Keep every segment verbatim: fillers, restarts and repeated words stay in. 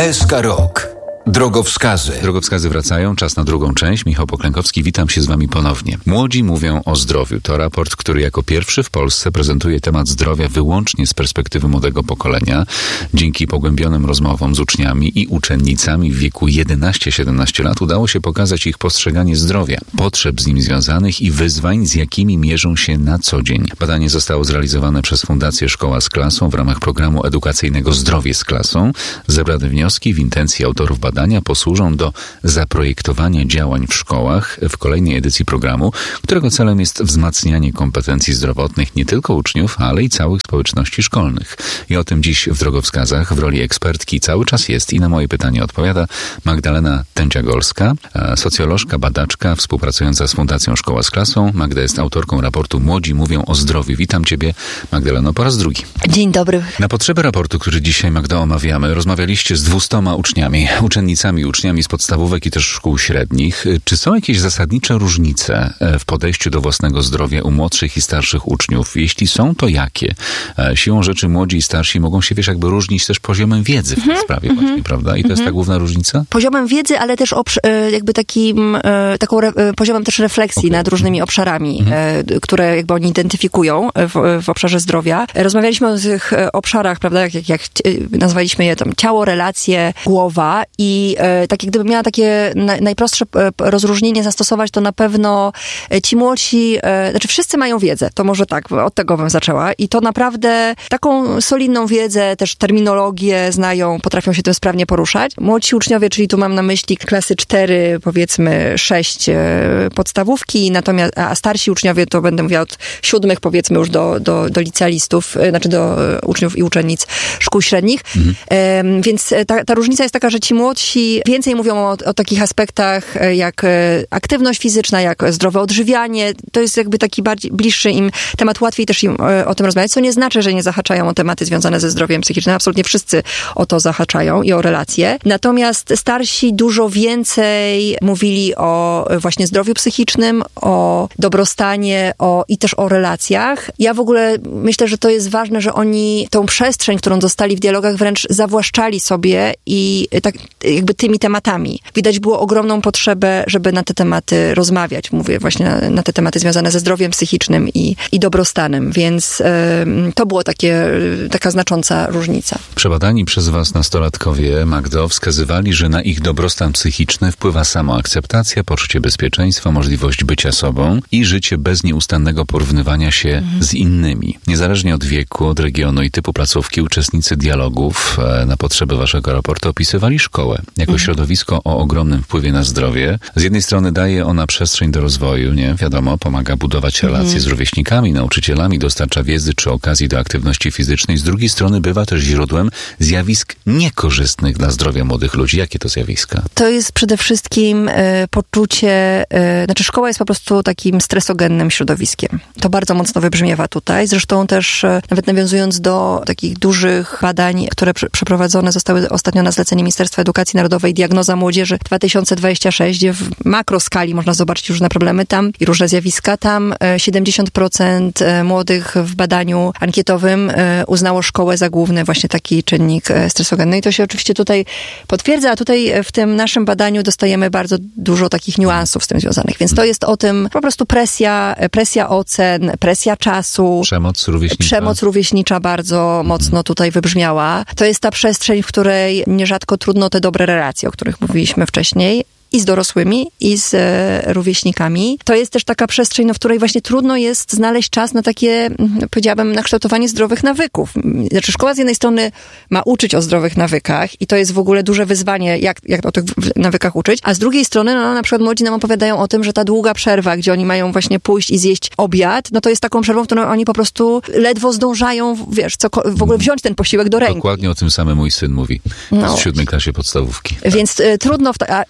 S K Rok. Drogowskazy. Drogowskazy wracają, czas na drugą część. Michał Poklękowski, witam się z wami ponownie. Młodzi mówią o zdrowiu. To raport, który jako pierwszy w Polsce prezentuje temat zdrowia wyłącznie z perspektywy młodego pokolenia. Dzięki pogłębionym rozmowom z uczniami i uczennicami w wieku jedenaście siedemnaście lat udało się pokazać ich postrzeganie zdrowia, potrzeb z nim związanych i wyzwań, z jakimi mierzą się na co dzień. Badanie zostało zrealizowane przez Fundację Szkoła z Klasą w ramach programu edukacyjnego Zdrowie z Klasą. Zebrane wnioski w intencji autorów badania Badania posłużą do zaprojektowania działań w szkołach w kolejnej edycji programu, którego celem jest wzmacnianie kompetencji zdrowotnych nie tylko uczniów, ale i całych społeczności szkolnych. I o tym dziś w Drogowskazach w roli ekspertki cały czas jest i na moje pytanie odpowiada Magdalena Tędziagolska, socjolożka, badaczka, współpracująca z Fundacją Szkoła z Klasą. Magda jest autorką raportu Młodzi mówią o zdrowiu. Witam Ciebie, Magdaleno, po raz drugi. Dzień dobry. Na potrzeby raportu, który dzisiaj, Magda, omawiamy, rozmawialiście z dwustoma uczniami, uczennicami, uczniami z podstawówek i też szkół średnich. Czy są jakieś zasadnicze różnice w podejściu do własnego zdrowia u młodszych i starszych uczniów? Jeśli są, to jakie? Siłą rzeczy młodzi i starsi mogą się, wiesz, jakby różnić też poziomem wiedzy w tej mm-hmm, sprawie mm-hmm, właśnie, prawda? I to mm-hmm. jest ta główna różnica? Poziomem wiedzy, ale też obsz- jakby takim, taką re- poziomem też refleksji okay. nad różnymi obszarami, mm-hmm. które jakby oni identyfikują w, w obszarze zdrowia. Rozmawialiśmy o tych obszarach, prawda, jak, jak, jak nazwaliśmy je tam ciało, relacje, głowa i e, tak jak gdybym miała takie na, najprostsze e, rozróżnienie zastosować, to na pewno e, ci młodsi, e, znaczy wszyscy mają wiedzę, to może tak, od tego bym zaczęła i to naprawdę taką solidną wiedzę, też terminologię znają, potrafią się tym sprawnie poruszać. Młodsi uczniowie, czyli tu mam na myśli klasy cztery, powiedzmy sześć e, podstawówki, natomiast, a starsi uczniowie to będę mówiła od siódmych powiedzmy już do, do, do licealistów, e, znaczy do e, uczniów i uczennic szkół średnich, mhm. e, więc ta, ta różnica jest taka, że ci młodsi więcej mówią o, o takich aspektach jak aktywność fizyczna, jak zdrowe odżywianie. To jest jakby taki bardziej bliższy im temat, łatwiej też im o tym rozmawiać, co nie znaczy, że nie zahaczają o tematy związane ze zdrowiem psychicznym. Absolutnie wszyscy o to zahaczają i o relacje. Natomiast starsi dużo więcej mówili o właśnie zdrowiu psychicznym, o dobrostanie, o, i też o relacjach. Ja w ogóle myślę, że to jest ważne, że oni tą przestrzeń, którą dostali w dialogach, wręcz zawłaszczali sobie i tak jakby tymi tematami. Widać było ogromną potrzebę, żeby na te tematy rozmawiać. Mówię właśnie na, na te tematy związane ze zdrowiem psychicznym i, i dobrostanem, więc y, to było takie, taka znacząca różnica. Przebadani przez was nastolatkowie, Magdo, wskazywali, że na ich dobrostan psychiczny wpływa samoakceptacja, poczucie bezpieczeństwa, możliwość bycia sobą i życie bez nieustannego porównywania się mhm. z innymi. Niezależnie od wieku, od regionu i typu placówki, uczestnicy dialogów e, na potrzeby waszego raportu opisywali szkołę jako środowisko o ogromnym wpływie na zdrowie. Z jednej strony daje ona przestrzeń do rozwoju, nie? Wiadomo, pomaga budować relacje mm. z rówieśnikami, nauczycielami, dostarcza wiedzy czy okazji do aktywności fizycznej. Z drugiej strony bywa też źródłem zjawisk niekorzystnych dla zdrowia młodych ludzi. Jakie to zjawiska? To jest przede wszystkim y, poczucie, y, znaczy szkoła jest po prostu takim stresogennym środowiskiem. To bardzo mocno wybrzmiewa tutaj. Zresztą też y, nawet nawiązując do takich dużych badań, które pr- przeprowadzone zostały ostatnio na zlecenie Ministerstwa Edukacji Narodowej, Diagnoza Młodzieży dwa tysiące dwudziesty szósty, gdzie w makroskali można zobaczyć różne problemy tam i różne zjawiska. Tam siedemdziesiąt procent młodych w badaniu ankietowym uznało szkołę za główny właśnie taki czynnik stresogenny. I to się oczywiście tutaj potwierdza, a tutaj w tym naszym badaniu dostajemy bardzo dużo takich niuansów z tym związanych. Więc to jest o tym po prostu presja, presja ocen, presja czasu. Przemoc rówieśnicza. Przemoc rówieśnicza bardzo mocno tutaj wybrzmiała. To jest ta przestrzeń, w której nierzadko trudno te dobre relacje, o których mówiliśmy wcześniej, i z dorosłymi, i z e, rówieśnikami. To jest też taka przestrzeń, no, w której właśnie trudno jest znaleźć czas na takie, powiedziałabym, na kształtowanie zdrowych nawyków. Znaczy szkoła z jednej strony ma uczyć o zdrowych nawykach i to jest w ogóle duże wyzwanie, jak, jak o tych nawykach uczyć, a z drugiej strony, no, na przykład młodzi nam opowiadają o tym, że ta długa przerwa, gdzie oni mają właśnie pójść i zjeść obiad, no to jest taką przerwą, w którą oni po prostu ledwo zdążają, wiesz, co, w ogóle wziąć ten posiłek do ręki. Dokładnie o tym samym mój syn mówi. No. W siódmej klasie podstawówki. Więc tak. y, trudno, w ta, a, a, albo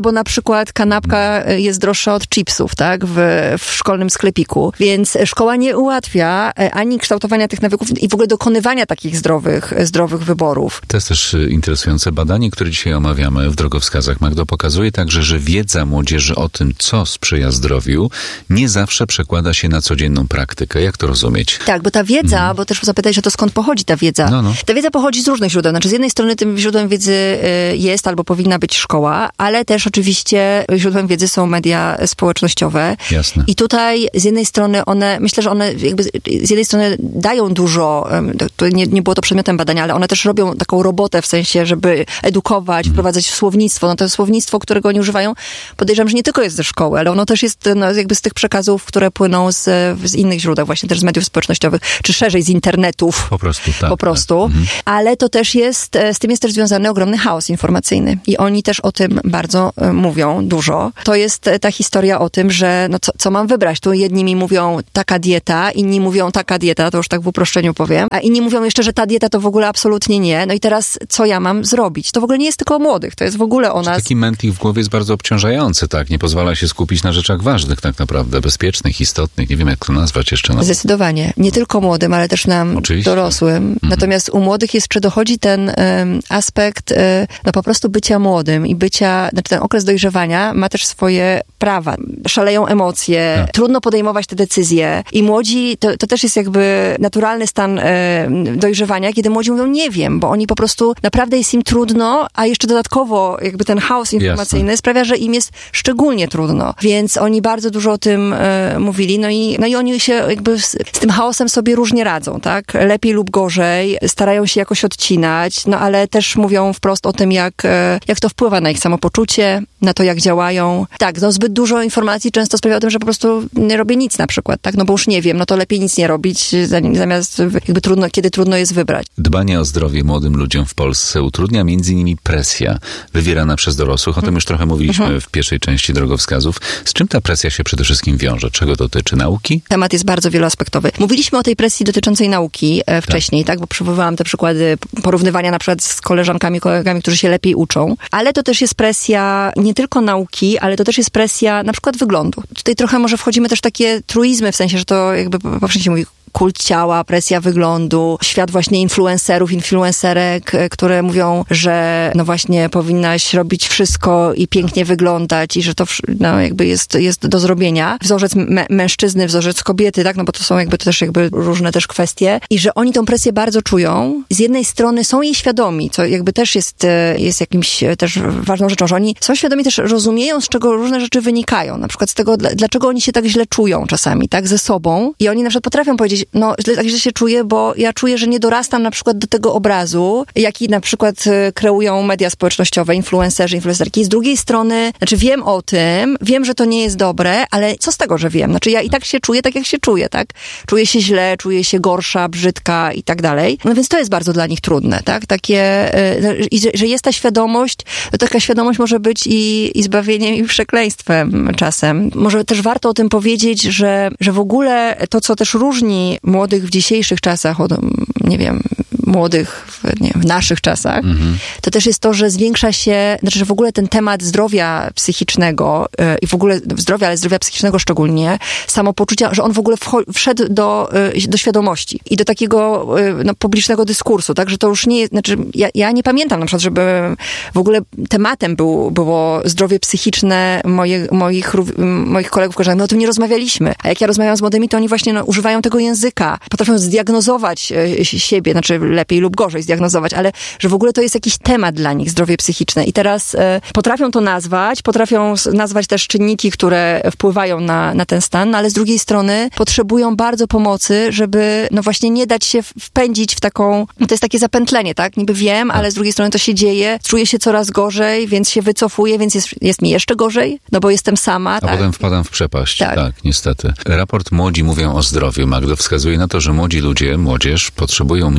bo na przykład kanapka jest droższa od chipsów, tak, w, w szkolnym sklepiku. Więc szkoła nie ułatwia ani kształtowania tych nawyków i w ogóle dokonywania takich zdrowych, zdrowych wyborów. To jest też interesujące badanie, które dzisiaj omawiamy w drogowskazach. Magdo, pokazuje także, że wiedza młodzieży o tym, co sprzyja zdrowiu, nie zawsze przekłada się na codzienną praktykę. Jak to rozumieć? Tak, bo ta wiedza, mhm. bo też zapytałeś o to, skąd pochodzi ta wiedza. No, no. Ta wiedza pochodzi z różnych źródeł. Znaczy z jednej strony tym źródłem wiedzy jest albo powinna być szkoła, ale też oczywiście źródłem wiedzy są media społecznościowe. Jasne. I tutaj z jednej strony one, myślę, że one jakby z jednej strony dają dużo, to nie, nie było to przedmiotem badania, ale one też robią taką robotę w sensie, żeby edukować, mhm. wprowadzać w słownictwo. No to słownictwo, którego oni używają, podejrzewam, że nie tylko jest ze szkoły, ale ono też jest no, jakby z tych przekazów, które płyną z, z innych źródeł, właśnie też z mediów społecznościowych, czy szerzej z internetów. Po prostu, tak. Po prostu. Tak. Mhm. Ale to też jest, z tym jest też związany ogromny chaos informacyjny. I oni też o tym bardzo mówią, dużo. To jest ta historia o tym, że no co, co mam wybrać? Tu jedni mi mówią taka dieta, inni mówią taka dieta, to już tak w uproszczeniu powiem, a inni mówią jeszcze, że ta dieta to w ogóle absolutnie nie. No i teraz co ja mam zrobić? To w ogóle nie jest tylko o młodych, to jest w ogóle o nas. Taki mętlik w głowie jest bardzo obciążający, tak? Nie pozwala się skupić na rzeczach ważnych tak naprawdę, bezpiecznych, istotnych. Nie wiem, jak to nazwać jeszcze. No. Zdecydowanie. Nie tylko młodym, ale też nam Oczywiście. dorosłym. Mhm. Natomiast u młodych jeszcze dochodzi ten um, aspekt um, no po prostu bycia młodym i bycia, znaczy ten okres dojrzewania ma też swoje prawa. Szaleją emocje, tak. trudno podejmować te decyzje i młodzi, to, to też jest jakby naturalny stan e, dojrzewania, kiedy młodzi mówią nie wiem, bo oni po prostu naprawdę jest im trudno, a jeszcze dodatkowo jakby ten chaos informacyjny Jasne. sprawia, że im jest szczególnie trudno. Więc oni bardzo dużo o tym e, mówili, no i, no i oni się jakby z, z tym chaosem sobie różnie radzą, tak? Lepiej lub gorzej, starają się jakoś odcinać, no ale też mówią wprost o tym, jak, e, jak to wpływa na ich samopoczucie, na to, jak działają. Tak, no zbyt dużo informacji często sprawia o tym, że po prostu nie robię nic na przykład, tak? No bo już nie wiem, no to lepiej nic nie robić, zamiast jakby trudno, kiedy trudno jest wybrać. Dbanie o zdrowie młodym ludziom w Polsce utrudnia między innymi presja wywierana przez dorosłych. O tym już trochę mówiliśmy mhm. w pierwszej części drogowskazów. Z czym ta presja się przede wszystkim wiąże? Czego dotyczy? Nauki? Temat jest bardzo wieloaspektowy. Mówiliśmy o tej presji dotyczącej nauki e, wcześniej, tak. tak? Bo przywoływałam te przykłady porównywania na przykład z koleżankami, kolegami, którzy się lepiej uczą. Ale to też jest presja nie tylko nauki, ale to też jest presja na przykład wyglądu. Tutaj trochę może wchodzimy też w takie truizmy, w sensie, że to jakby powszechnie się mówi kult ciała, presja wyglądu, świat właśnie influencerów, influencerek, które mówią, że no właśnie powinnaś robić wszystko i pięknie wyglądać i że to no jakby jest, jest do zrobienia. Wzorzec m- mężczyzny, wzorzec kobiety, tak, no bo to są jakby też jakby różne też kwestie i że oni tą presję bardzo czują. Z jednej strony są jej świadomi, co jakby też jest, jest jakimś też ważną rzeczą, że oni są świadomi, też rozumieją, z czego różne rzeczy wynikają. Na przykład z tego, dlaczego oni się tak źle czują czasami, tak, ze sobą i oni na przykład potrafią powiedzieć, no źle, tak źle się czuję, bo ja czuję, że nie dorastam na przykład do tego obrazu, jaki na przykład kreują media społecznościowe, influencerzy, influencerki. Z drugiej strony, znaczy wiem o tym, wiem, że to nie jest dobre, ale co z tego, że wiem? Znaczy ja i tak się czuję tak, jak się czuję, tak? Czuję się źle, czuję się gorsza, brzydka i tak dalej. No więc to jest bardzo dla nich trudne, tak? Takie, i że, że jest ta świadomość, to taka świadomość może być i, i zbawieniem, i przekleństwem czasem. Może też warto o tym powiedzieć, że, że w ogóle to, co też różni młodych w dzisiejszych czasach od, nie wiem, młodych w, nie, w naszych czasach, mhm. to też jest to, że zwiększa się, znaczy, że w ogóle ten temat zdrowia psychicznego yy, i w ogóle zdrowia, ale zdrowia psychicznego szczególnie, samopoczucia, że on w ogóle wcho- wszedł do, yy, do świadomości i do takiego yy, no, publicznego dyskursu, tak, że to już nie jest, znaczy ja, ja nie pamiętam na przykład, żeby w ogóle tematem był, było zdrowie psychiczne moje, moich, moich kolegów, koleżanek, my o tym nie rozmawialiśmy, a jak ja rozmawiam z młodymi, to oni właśnie no, używają tego języka, potrafią zdiagnozować yy, siebie, znaczy lepiej lub gorzej zdiagnozować, ale że w ogóle to jest jakiś temat dla nich, zdrowie psychiczne. I teraz e, potrafią to nazwać, potrafią nazwać też czynniki, które wpływają na, na ten stan, no, ale z drugiej strony potrzebują bardzo pomocy, żeby no właśnie nie dać się wpędzić w taką, no to jest takie zapętlenie, tak? Niby wiem, ale z drugiej strony to się dzieje, czuję się coraz gorzej, więc się wycofuję, więc jest, jest mi jeszcze gorzej, no bo jestem sama. A tak? potem wpadam w przepaść. Tak. tak, niestety. Raport Młodzi mówią o zdrowiu, Magdo, wskazuje na to, że młodzi ludzie, młodzież potrzebują mniej presji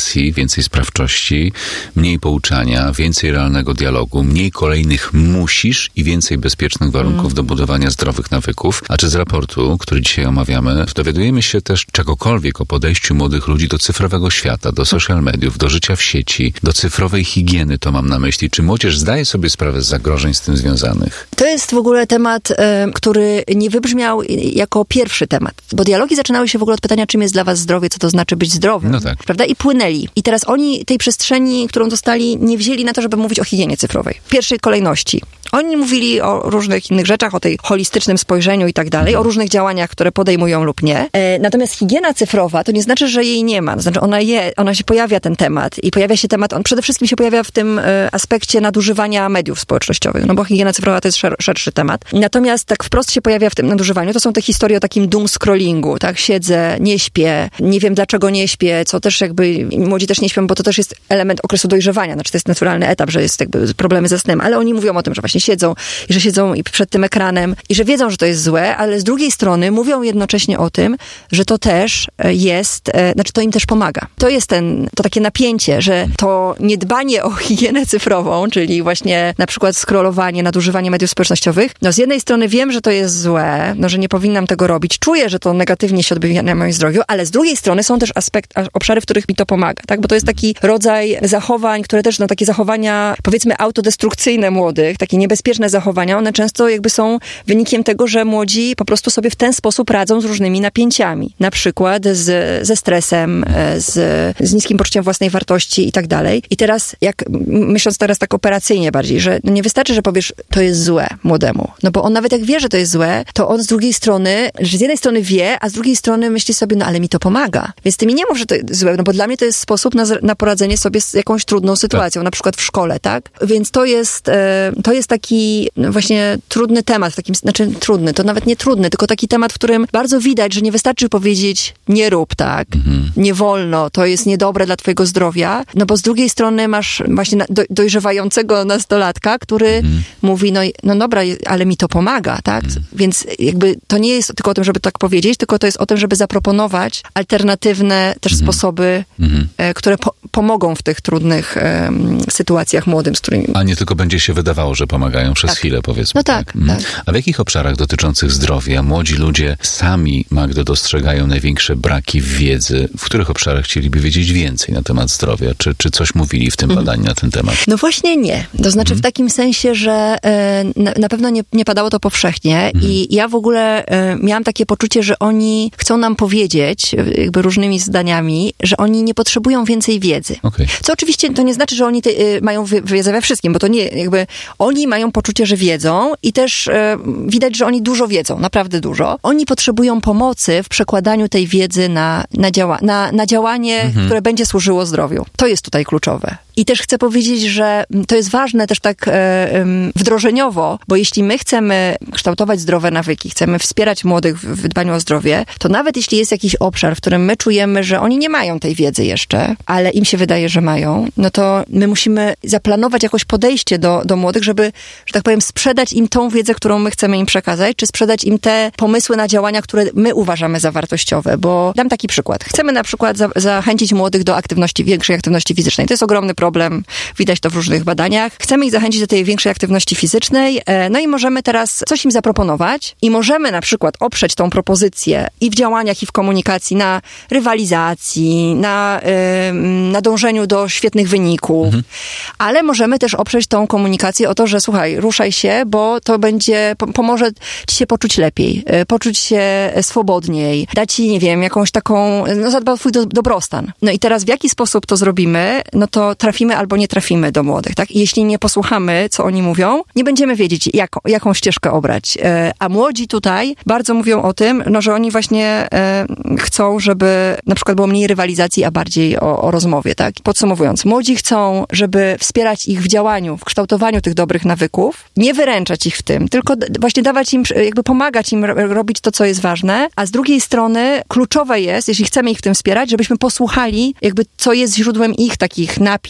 regulacji, więcej sprawczości, mniej pouczania, więcej realnego dialogu, mniej kolejnych musisz i więcej bezpiecznych warunków mm. do budowania zdrowych nawyków. A czy z raportu, który dzisiaj omawiamy, dowiadujemy się też czegokolwiek o podejściu młodych ludzi do cyfrowego świata, do social mediów, do życia w sieci, do cyfrowej higieny, to mam na myśli. Czy młodzież zdaje sobie sprawę z zagrożeń z tym związanych? To jest w ogóle temat, y, który nie wybrzmiał jako pierwszy temat, bo dialogi zaczynały się w ogóle od pytania, czym jest dla was zdrowie, co to znaczy być zdrowym, no tak. prawda? I płynęli. I teraz oni tej przestrzeni, którą dostali, nie wzięli na to, żeby mówić o higienie cyfrowej. W pierwszej kolejności. Oni mówili o różnych innych rzeczach, o tej holistycznym spojrzeniu i tak dalej, o różnych działaniach, które podejmują lub nie. E, natomiast higiena cyfrowa to nie znaczy, że jej nie ma. To znaczy ona je, ona się pojawia ten temat i pojawia się temat, on przede wszystkim się pojawia w tym e, aspekcie nadużywania mediów społecznościowych, no bo higiena cyfrowa to jest szer- szerszy temat. Natomiast tak wprost się pojawia w tym nadużywaniu, to są te historie o takim doom scrollingu, tak? Siedzę, nie śpię, nie wiem dlaczego nie śpię, co też jakby młodzi też nie śpią, bo to też jest element okresu dojrzewania, znaczy to jest naturalny etap, że jest jakby problemy ze snem, ale oni mówią o tym, że właśnie siedzą i że siedzą i przed tym ekranem i że wiedzą, że to jest złe, ale z drugiej strony mówią jednocześnie o tym, że to też jest, e, znaczy to im też pomaga. To jest ten, to takie napięcie, że to niedbanie o higienę cyfrową, czyli właśnie na przykład scrollowanie, nadużywanie mediów społecznościowych, no z jednej strony wiem, że to jest złe, no że nie powinnam tego robić, czuję, że to negatywnie się odbija na moim zdrowiu, ale z drugiej strony są też aspekt, obszary, w których mi to pomaga, tak? Bo to jest taki rodzaj zachowań, które też, no takie zachowania, powiedzmy autodestrukcyjne młodych, takie niebezpieczne zachowania, one często jakby są wynikiem tego, że młodzi po prostu sobie w ten sposób radzą z różnymi napięciami. Na przykład z, ze stresem, z, z niskim poczuciem własnej wartości i tak dalej. I teraz, jak myśląc teraz tak operacyjnie bardziej, że nie wystarczy, że powiesz, to jest złe młodemu. No bo on nawet jak wie, że to jest złe, to on z drugiej strony, że z jednej strony wie, a z drugiej strony myśli sobie, no ale mi to pomaga. Więc ty mi nie mów, że to jest złe, no bo dla mnie to jest sposób na, na poradzenie sobie z jakąś trudną sytuacją, tak. Na przykład w szkole, tak? Więc to jest, to jest taki właśnie trudny temat, takim, znaczy trudny, to nawet nie trudny, tylko taki temat, w którym bardzo widać, że nie wystarczy powiedzieć, nie rób tak, mhm. nie wolno, to jest niedobre dla twojego zdrowia, no bo z drugiej strony masz właśnie do, dojrzewającego nastolatka, który mhm. mówi, no, no dobra, ale mi to pomaga, tak? Mhm. Więc jakby to nie jest tylko o tym, żeby tak powiedzieć, tylko to jest o tym, żeby zaproponować alternatywne też mhm. sposoby, mhm. E, które po, pomogą w tych trudnych e, sytuacjach młodym, z którymi... A nie tylko będzie się wydawało, że pomagają przez tak. chwilę, powiedzmy. No tak, tak. tak. A w jakich obszarach dotyczących zdrowia młodzi ludzie sami, Magdo, dostrzegają największe braki w wiedzy? W których obszarach chcieliby wiedzieć więcej na temat zdrowia? Czy, czy coś mówili w tym mhm. badaniu na ten temat? No właśnie nie. To znaczy mhm. w takim sensie, że e, na, na pewno nie, nie padało to powszechnie mhm. i ja w ogóle e, miałam takie poczucie, że oni chcą nam powiedzieć, jakby różnymi zdaniami, że oni nie potrzebują więcej wiedzy. Okay. Co oczywiście to nie znaczy, że oni te, e, mają wiedzę we wszystkim, bo to nie, jakby oni mają poczucie, że wiedzą i też e, widać, że oni dużo wiedzą, naprawdę dużo. Oni potrzebują pomocy w przekładaniu tej wiedzy na, na, działa, na, na działanie, mhm. które będzie służyło zdrowiu. To jest tutaj kluczowe. I też chcę powiedzieć, że to jest ważne też tak e, wdrożeniowo, bo jeśli my chcemy kształtować zdrowe nawyki, chcemy wspierać młodych w, w dbaniu o zdrowie, to nawet jeśli jest jakiś obszar, w którym my czujemy, że oni nie mają tej wiedzy jeszcze, ale im się wydaje, że mają, no to my musimy zaplanować jakoś podejście do, do młodych, żeby, że tak powiem, sprzedać im tą wiedzę, którą my chcemy im przekazać, czy sprzedać im te pomysły na działania, które my uważamy za wartościowe, bo dam taki przykład. Chcemy na przykład za, zachęcić młodych do aktywności, większej aktywności fizycznej. To jest ogromny problem, widać to w różnych badaniach. Chcemy ich zachęcić do tej większej aktywności fizycznej, no i możemy teraz coś im zaproponować i możemy na przykład oprzeć tą propozycję i w działaniach, i w komunikacji na rywalizacji, na, yy, na dążeniu do świetnych wyników, mhm. ale możemy też oprzeć tą komunikację o to, że słuchaj, ruszaj się, bo to będzie, pomoże ci się poczuć lepiej, poczuć się swobodniej, dać ci, nie wiem, jakąś taką, no zadba o twój do, dobrostan. No i teraz w jaki sposób to zrobimy, no to trafimy albo nie trafimy do młodych, tak? I jeśli nie posłuchamy, co oni mówią, nie będziemy wiedzieć, jaką, jaką ścieżkę obrać. A młodzi tutaj bardzo mówią o tym, no, że oni właśnie chcą, żeby na przykład było mniej rywalizacji, a bardziej o, o rozmowie, tak? Podsumowując, młodzi chcą, żeby wspierać ich w działaniu, w kształtowaniu tych dobrych nawyków, nie wyręczać ich w tym, tylko właśnie dawać im, jakby pomagać im robić to, co jest ważne, a z drugiej strony kluczowe jest, jeśli chcemy ich w tym wspierać, żebyśmy posłuchali, jakby co jest źródłem ich takich napięć,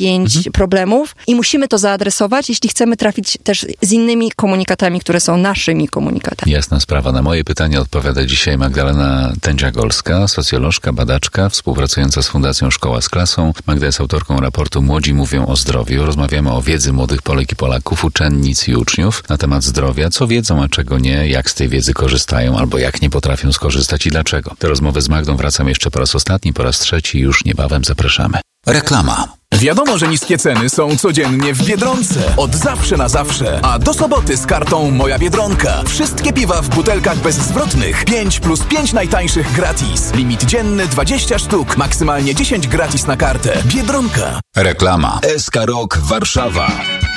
pięć mhm. problemów i musimy to zaadresować, jeśli chcemy trafić też z innymi komunikatami, które są naszymi komunikatami. Jasna sprawa. Na moje pytanie odpowiada dzisiaj Magdalena Tędzia-Golska, socjolożka, badaczka, współpracująca z Fundacją Szkoła z Klasą. Magda jest autorką raportu Młodzi mówią o zdrowiu. Rozmawiamy o wiedzy młodych Polek i Polaków, uczennic i uczniów na temat zdrowia, co wiedzą, a czego nie, jak z tej wiedzy korzystają, albo jak nie potrafią skorzystać i dlaczego. Do rozmowy z Magdą wracam jeszcze po raz ostatni, po raz trzeci, już niebawem zapraszamy. Reklama. Wiadomo, że niskie ceny są codziennie w Biedronce. Od zawsze na zawsze. A do soboty z kartą Moja Biedronka. Wszystkie piwa w butelkach bezzwrotnych. pięć plus pięć najtańszych gratis. Limit dzienny dwadzieścia sztuk. Maksymalnie dziesięć gratis na kartę. Biedronka. Reklama. S K Rok Warszawa.